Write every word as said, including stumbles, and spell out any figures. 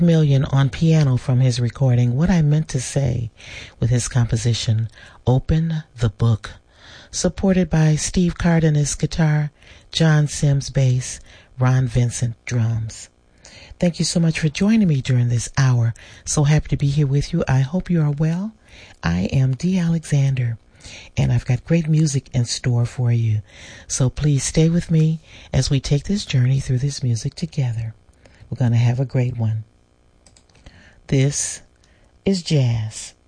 Million on piano from his recording What I Meant to Say with his composition Open the Book, supported by Steve Cardenas guitar, John Sims bass, Ron Vincent drums. Thank you so much for joining me during this hour. So happy to be here with you. I hope you are well. I am Dee Alexander, and I've got great music in store for you. So please stay with me as we take this journey through this music together. We're going to have a great one. This is jazz.